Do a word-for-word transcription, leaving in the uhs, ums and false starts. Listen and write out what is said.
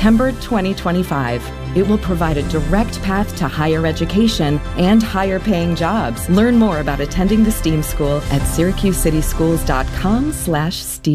September twenty twenty-five. It will provide a direct path to higher education and higher paying jobs. Learn more about attending the STEAM School at syracuse city schools dot com slash STEAM.